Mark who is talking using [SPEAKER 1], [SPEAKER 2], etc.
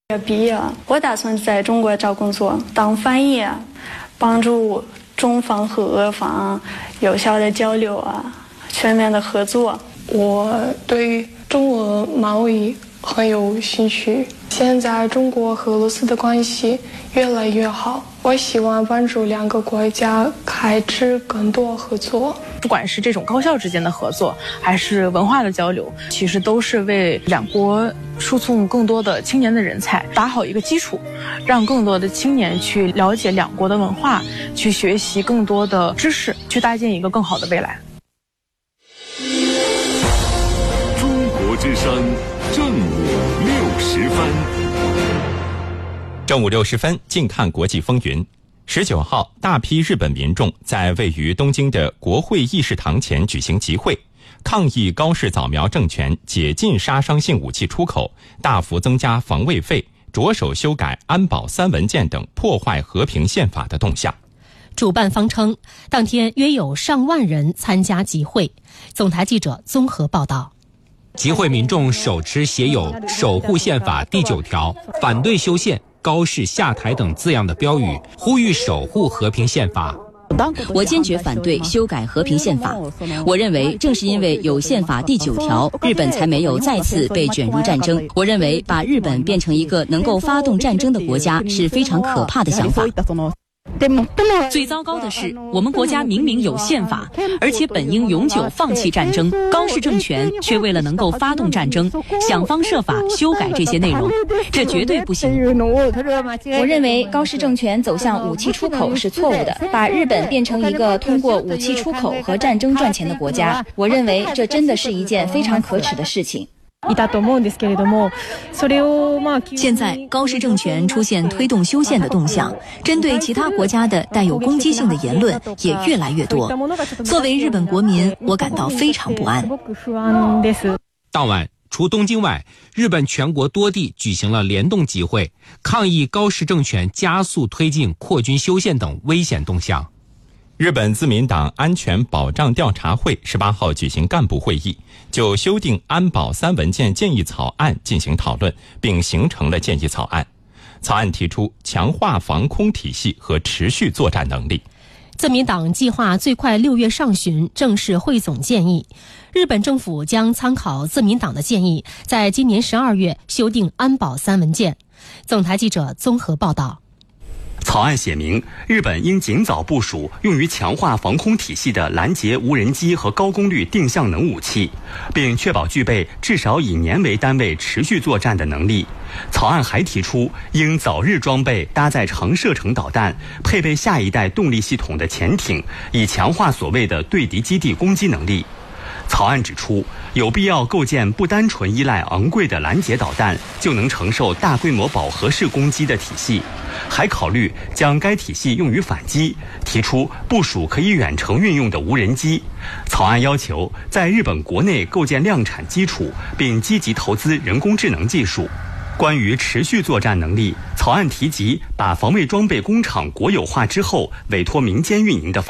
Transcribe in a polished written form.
[SPEAKER 1] 要毕业了，我打算在中国找工作，当翻译，帮助中方和俄方有效的交流全面的合作。
[SPEAKER 2] 我对中俄贸易很有兴趣，现在中国和俄罗斯的关系越来越好，我希望帮助两个国家开展更多合作。
[SPEAKER 3] 不管是这种高校之间的合作，还是文化的交流，其实都是为两国输送更多的青年的人才打好一个基础，让更多的青年去了解两国的文化，去学习更多的知识，去搭建一个更好的未来。
[SPEAKER 4] 中国之声正午60分，
[SPEAKER 5] 正午60分，近看国际风云。19号，大批日本民众在位于东京的国会议事堂前举行集会，抗议高市早苗政权解禁杀伤性武器出口、大幅增加防卫费、着手修改安保3文件等破坏和平宪法的动向。
[SPEAKER 6] 主办方称，当天约有上万人参加集会。总台记者综合报道。
[SPEAKER 7] 集会民众手持写有“守护宪法第9条”、“反对修宪”、“高市下台”等字样的标语，呼吁守护和平宪法。
[SPEAKER 8] 我坚决反对修改和平宪法。我认为，正是因为有宪法第9条，日本才没有再次被卷入战争。我认为，把日本变成一个能够发动战争的国家是非常可怕的想法。
[SPEAKER 9] 最糟糕的是，我们国家明明有宪法，而且本应永久放弃战争，高市政权却为了能够发动战争，想方设法修改这些内容，这绝对不行。
[SPEAKER 10] 我认为高市政权走向武器出口是错误的，把日本变成一个通过武器出口和战争赚钱的国家，我认为这真的是一件非常可耻的事情。
[SPEAKER 9] 现在高市政权出现推动修宪的动向，针对其他国家的带有攻击性的言论也越来越多。作为日本国民，我感到非常不安。
[SPEAKER 7] 当晚，除东京外，日本全国多地举行了联动集会，抗议高市政权加速推进扩军修宪等危险动向。
[SPEAKER 5] 日本自民党安全保障调查会18号举行干部会议，就修订安保3文件建议草案进行讨论，并形成了建议草案。草案提出强化防空体系和持续作战能力。
[SPEAKER 6] 自民党计划最快6月上旬正式汇总建议，日本政府将参考自民党的建议，在今年12月修订安保3文件。总台记者综合报道。
[SPEAKER 11] 草案写明，日本应尽早部署用于强化防空体系的拦截无人机和高功率定向能武器，并确保具备至少以年为单位持续作战的能力。草案还提出，应早日装备搭载长射程导弹、配备下一代动力系统的潜艇，以强化所谓的对敌基地攻击能力。草案指出，有必要构建不单纯依赖昂贵的拦截导弹就能承受大规模饱和式攻击的体系，还考虑将该体系用于反击，提出部署可以远程运用的无人机。草案要求在日本国内构建量产基础，并积极投资人工智能技术。关于持续作战能力，草案提及把防卫装备工厂国有化之后委托民间运营的